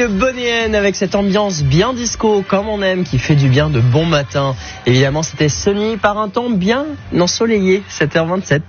de Bonnie N avec cette ambiance bien disco, comme on aime, qui fait du bien de bon matin. Évidemment, c'était Sony par un temps bien ensoleillé, 7h27.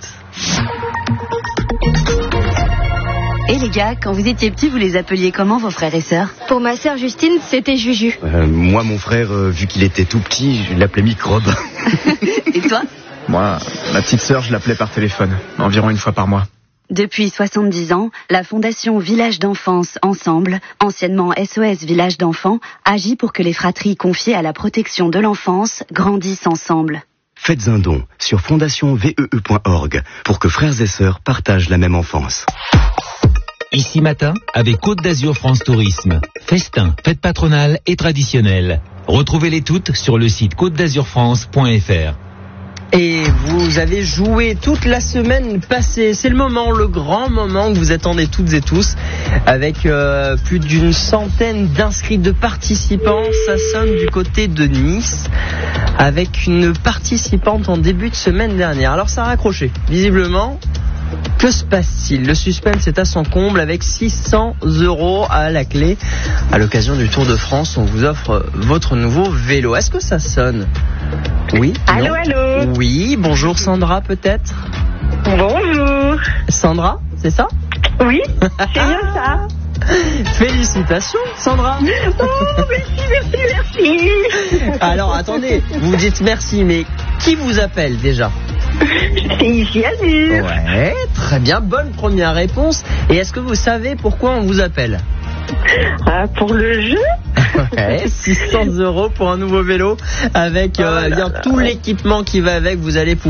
Et les gars, quand vous étiez petits, vous les appeliez comment vos frères et sœurs? Pour ma sœur Justine, c'était Juju. Moi, mon frère, vu qu'il était tout petit, je l'appelais Microbe. Et toi? Moi, ma petite sœur, je l'appelais par téléphone, environ une fois par mois. Depuis 70 ans, la Fondation Village d'Enfance Ensemble, anciennement SOS Village d'Enfants, agit pour que les fratries confiées à la protection de l'enfance grandissent ensemble. Faites un don sur fondationsvee.org pour que frères et sœurs partagent la même enfance. Ici matin, avec Côte d'Azur France Tourisme. Festin, fête patronale et traditionnelle. Retrouvez-les toutes sur le site côtedazurfrance.fr. Et vous avez joué toute la semaine passée. C'est le moment, le grand moment que vous attendez toutes et tous. Avec plus d'une centaine d'inscrits, de participants. Ça sonne du côté de Nice. Avec une participante en début de semaine dernière. Alors ça a raccroché, visiblement. Que se passe-t-il? Le suspense est à son comble avec 600 € à la clé. À l'occasion du Tour de France, on vous offre votre nouveau vélo. Est-ce que ça sonne? Oui? Allô, non? allô? Oui, bonjour Sandra peut-être? Bonjour. Sandra, c'est ça? Oui, c'est bien ça. Félicitations Sandra. Oh, merci. Alors attendez, vous dites merci, mais qui vous appelle déjà? C'est ici Azur. Ouais, très bien, bonne première réponse. Et est-ce que vous savez pourquoi on vous appelle? Pour le jeu? Ouais, 600 € pour un nouveau vélo avec bien tout l'équipement qui va avec. Vous allez pouvoir